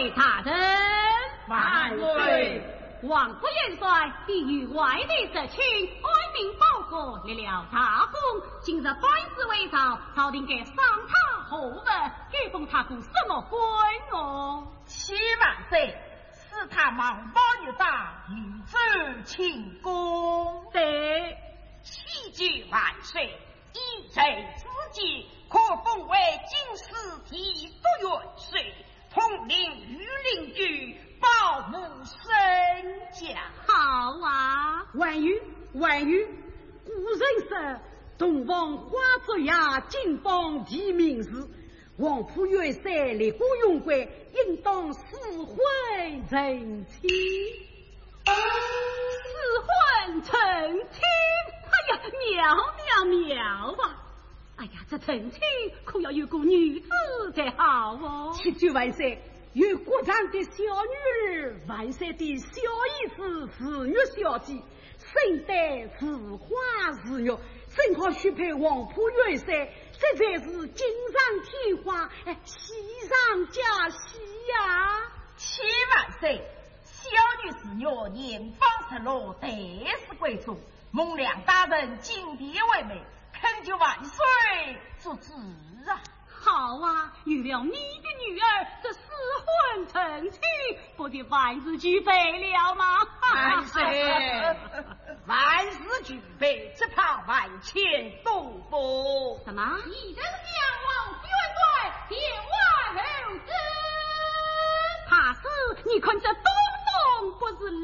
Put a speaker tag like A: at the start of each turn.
A: 岁大人，
B: 万岁！
A: 王府元帅已与外地社亲哀鸣报国，立了大功。今日班师回朝，朝廷给赏他厚文，给封他过什么官哦？
B: 七万岁！使他忙报有大，与州庆功。
A: 对，
B: 祈求万岁，以贼之计，可封为进士提督元帅，统领御林军，保护身家。
A: 好啊！
C: 万语，古人说，东方花烛夜，金榜题名时。王府元帅立功勇贵，应当赐婚成亲。
A: 赐婚成亲，哎呀，妙啊！哎呀，这成亲可要有个女子才好哦。
C: 祈求万岁，有国丈的小女儿，万岁的小姨子是玉小姐，生得浮华似玉，正好许配王府元帅。这才是锦上添花，喜上加喜呀！
B: 七万岁，小女子若年方16，得是贵族，蒙两大人金蝶为媒，恳求万岁做主啊！
A: 好啊，有了你的女儿，这私婚成亲，不得万事俱备了吗？
B: 万岁，万事俱备，只怕万千东风。
A: 什么？
D: 一人将王元帅电话后知。
A: 怕是你看这东东不是